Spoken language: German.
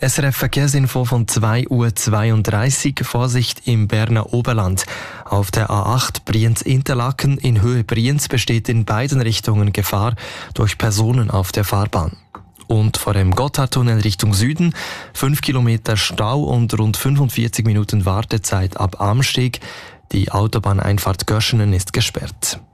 SRF Verkehrsinfo von 2:32 Uhr. Vorsicht im Berner Oberland. Auf der A8 Brienz-Interlaken in Höhe Brienz besteht in beiden Richtungen Gefahr durch Personen auf der Fahrbahn. Und vor dem Gotthardtunnel Richtung Süden 5 Kilometer Stau und rund 45 Minuten Wartezeit ab Amsteg. Die Autobahneinfahrt Göschenen ist gesperrt.